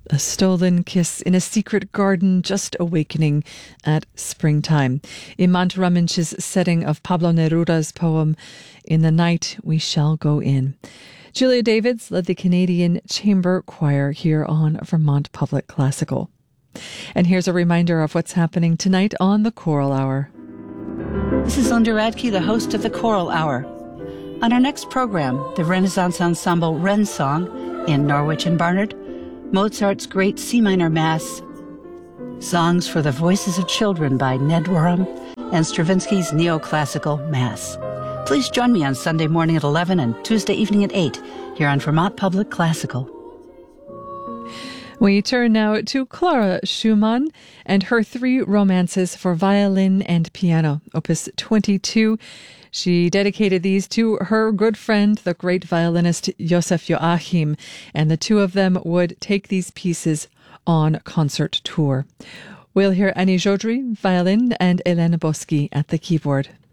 A stolen kiss in a secret garden just awakening at springtime. Iman Raminch's setting of Pablo Neruda's poem, In the Night We Shall Go In. Julia Davids led the Canadian Chamber Choir here on Vermont Public Classical. And here's a reminder of what's happening tonight on the Choral Hour. This is Linda Radke, the host of the Choral Hour. On our next program, the Renaissance ensemble Rensong in Norwich and Barnard, Mozart's Great C Minor Mass, Songs for the Voices of Children by Ned Warham, and Stravinsky's Neoclassical Mass. Please join me on Sunday morning at 11 and Tuesday evening at 8 here on Vermont Public Classical. We turn now to Clara Schumann and her 3 romances for violin and piano, Opus 22. She dedicated these to her good friend, the great violinist Josef Joachim, and the two of them would take these pieces on concert tour. We'll hear Annie Jodry, violin, and Elena Boski at the keyboard.